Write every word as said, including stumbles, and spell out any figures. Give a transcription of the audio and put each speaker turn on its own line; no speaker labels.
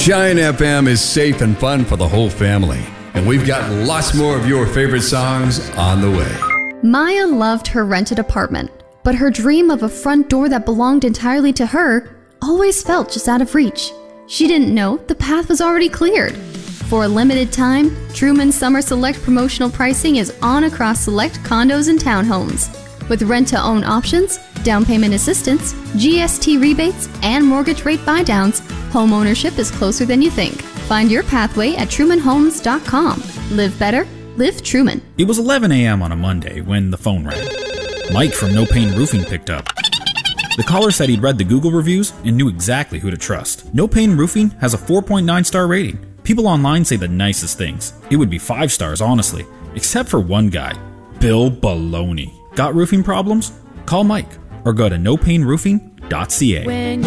Shine F M is safe and fun for the whole family. And we've got lots more of your favorite songs on the way.
Maya loved her rented apartment, but her dream of a front door that belonged entirely to her always felt just out of reach. She didn't know the path was already cleared. For a limited time, Truman's Summer Select promotional pricing is on across select condos and townhomes. With rent-to-own options, down payment assistance, G S T rebates, and mortgage rate buydowns, home ownership is closer than you think. Find your pathway at truman homes dot com. Live better, live Truman.
It was eleven a.m. on a Monday when the phone rang. Mike from No Pain Roofing picked up. The caller said he'd read the Google reviews and knew exactly who to trust. No Pain Roofing has a four point nine star rating. People online say the nicest things. It would be five stars, honestly. Except for one guy, Bill Baloney. Got roofing problems? Call Mike or go to no pain roofing dot c a.